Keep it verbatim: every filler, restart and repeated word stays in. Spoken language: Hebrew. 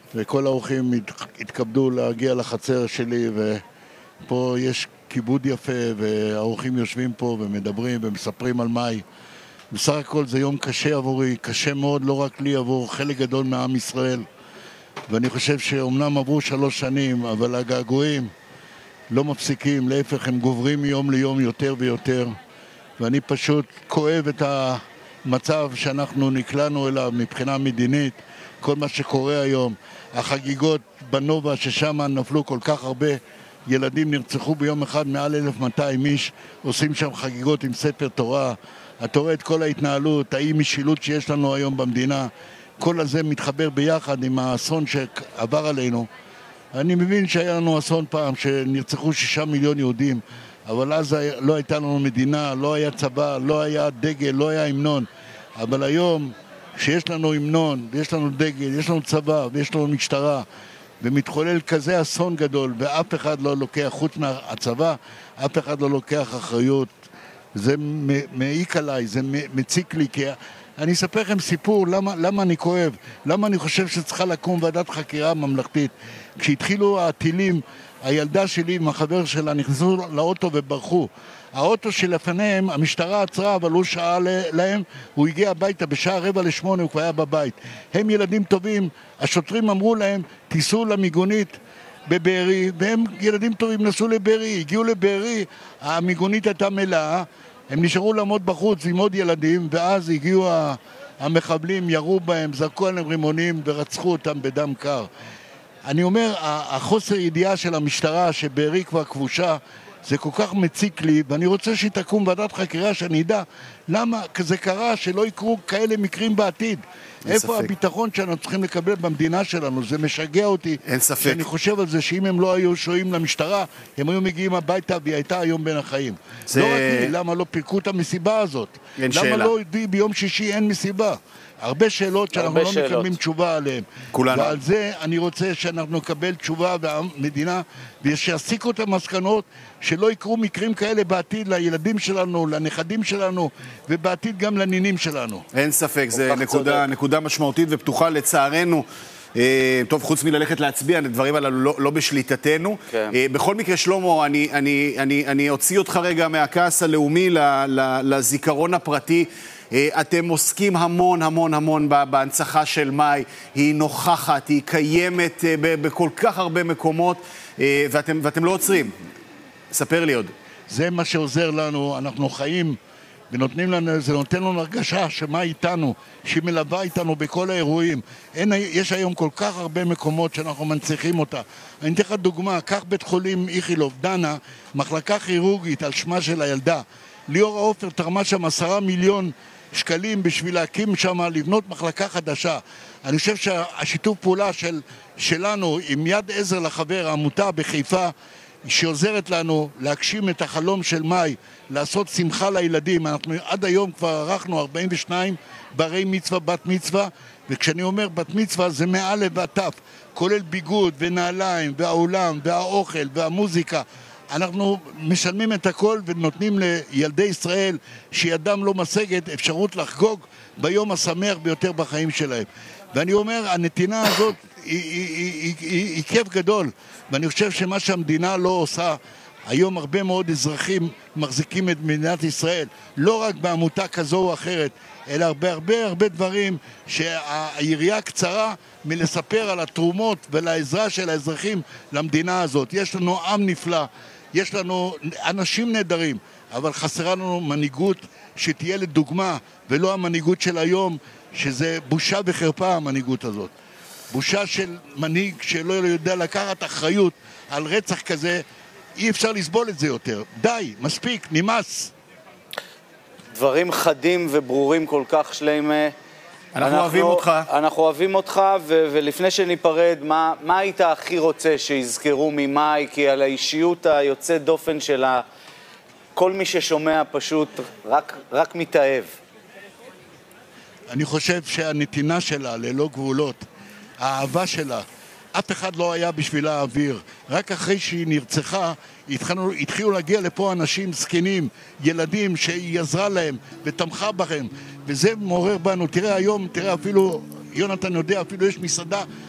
וכל האורחים התכבדו להגיע לחצר שלי, ופה יש כיבוד יפה, והאורחים יושבים פה ומדברים ומספרים על מאי. בסך הכל זה יום קשה עבורי, קשה מאוד, לא רק לי, עבור חלק גדול מעם ישראל. ואני חושב שאומנם עברו שלוש שנים, אבל הגעגועים לא מפסיקים, להפך הם גוברים מיום ליום יותר ויותר. ואני פשוט כואב את המצב שאנחנו נקלענו אליו מבחינה מדינית, כל מה שקורה היום, החגיגות בנובה ששם נפלו כל כך הרבה ילדים, נרצחו ביום אחד מעל אלף ומאתיים איש, עושים שם חגיגות עם ספר תורה. אתה רואה את כל ההתנהלות, האי משילות שיש לנו היום במדינה, כל הזה מתחבר ביחד עם האסון שעבר עלינו. אני מבין שהיה לנו אסון פעם שנרצחו שישה מיליון יהודים, אבל אז לא הייתה לנו מדינה, לא היה צבא, לא היה דגל, לא היה המנון. אבל היום שיש לנו המנון, ויש לנו דגל, יש לנו צבא, ויש לנו משטרה, ומתחולל כזה אסון גדול, ואף אחד לא לוקח, חוץ מהצבא, אף אחד לא לוקח אחריות. זה מעיק עליי, זה מציק לי, כי אני אספר לכם סיפור, למה, למה אני כואב, למה אני חושב שצריכה לקום ועדת חקירה ממלכתית. כשהתחילו הטילים, הילדה שלי עם החבר שלה נכנסו לאוטו וברחו. האוטו שלפניהם, המשטרה עצרה, אבל הוא שעה להם, הוא הגיע הביתה בשעה רבע לשמונה, הוא כבר היה בבית. הם ילדים טובים, השוטרים אמרו להם, תיסעו למיגונית בבארי, והם ילדים טובים נסעו לבארי, הגיעו לבארי, המיגונית הייתה מלאה, הם נשארו לעמוד בחוץ עם עוד ילדים, ואז הגיעו המחבלים, ירו בהם, זרקו עליהם רימונים ורצחו אותם בדם קר. אני אומר, החוסר ידיעה של המשטרה שבארי כבר כבושה, זה כל כך מציק לי, ואני רוצה שתקום ועדת חקירה שאני אדע למה זה קרה, שלא יקרו כאלה מקרים בעתיד. איפה ספק. הביטחון שאנחנו צריכים לקבל במדינה שלנו? זה משגע אותי. אין ספק. שאני חושב על זה שאם הם לא היו שועים למשטרה, הם היו מגיעים הביתה והיא הייתה היום בין החיים. זה... לא רק לי, למה לא פירקו את המסיבה הזאת? אין למה שאלה. לא ביום שישי אין מסיבה? הרבה שאלות שאנחנו הרבה לא שאלות. מקבלים תשובה עליהן. כולנו. ועל זה אני רוצה שאנחנו נקבל תשובה והמדינה, ושיסיקו את המסקנות שלא יקרו מקרים כאלה בעתיד לילדים שלנו, לנכדים שלנו, ובעתיד גם לנינים שלנו. אין ספק, זה נקודה, נקודה משמעותית ופתוחה לצערנו. אה, טוב, חוץ מללכת להצביע, הדברים הללו לא, לא בשליטתנו. כן. אה, בכל מקרה, שלמה, אני, אני, אני, אני אוציא אותך רגע מהכעס הלאומי ל, ל, לזיכרון הפרטי. אתם עוסקים המון המון המון בהנצחה של מאי, היא נוכחת, היא קיימת בכל כך הרבה מקומות, ואתם, ואתם לא עוצרים. ספר לי עוד. זה מה שעוזר לנו, אנחנו חיים ונותנים לנו, זה נותן לנו הרגשה שמה איתנו, שהיא מלווה איתנו בכל האירועים. אין, יש היום כל כך הרבה מקומות שאנחנו מנציחים אותה. אני אתן לך דוגמה, קח בית חולים איכילוב, דנה, מחלקה כירורגית על שמה של הילדה. ליאור עופר תרמה שם עשרה מיליון שקלים בשביל להקים שם, לבנות מחלקה חדשה. אני חושב שהשיתוף פעולה של, שלנו עם יד עזר לחבר, העמותה בחיפה, שעוזרת לנו להגשים את החלום של מאי, לעשות שמחה לילדים. אנחנו עד היום כבר ערכנו ארבעים ושתיים ברי מצווה, בת מצווה, וכשאני אומר בת מצווה זה מא' ועד ת', כולל ביגוד ונעליים והאולם והאוכל והמוזיקה. אנחנו משלמים את הכל ונותנים לילדי ישראל שידם לא משגת אפשרות לחגוג ביום השמח ביותר בחיים שלהם. ואני אומר, הנתינה הזאת היא, היא, היא, היא, היא כיף גדול, ואני חושב שמה שהמדינה לא עושה, היום הרבה מאוד אזרחים מחזיקים את מדינת ישראל, לא רק בעמותה כזו או אחרת, אלא הרבה הרבה הרבה דברים שהעירייה קצרה מלספר על התרומות ולעזרה של האזרחים למדינה הזאת. יש לנו עם נפלא, יש לנו אנשים נהדרים, אבל חסרה לנו מנהיגות שתהיה לדוגמה, ולא המנהיגות של היום, שזה בושה וחרפה המנהיגות הזאת. בושה של מנהיג שלא יודע לקחת אחריות על רצח כזה, אי אפשר לסבול את זה יותר. די, מספיק, נמאס. דברים חדים וברורים כל כך, שלמה. אנחנו, אנחנו אוהבים אותך. אנחנו אוהבים אותך, ו- ולפני שניפרד, מה, מה היית הכי רוצה שיזכרו ממאי? כי על האישיות היוצאת דופן שלה, כל מי ששומע פשוט רק, רק מתאהב. אני חושב שהנתינה שלה ללא גבולות, האהבה שלה, אף אחד לא היה בשבילה האוויר. רק אחרי שהיא נרצחה, התחילו, התחילו להגיע לפה אנשים זקנים, ילדים שהיא עזרה להם ותמכה בהם. וזה מעורר בנו. תראה היום, תראה אפילו, יונתן יודע, אפילו יש מסעדה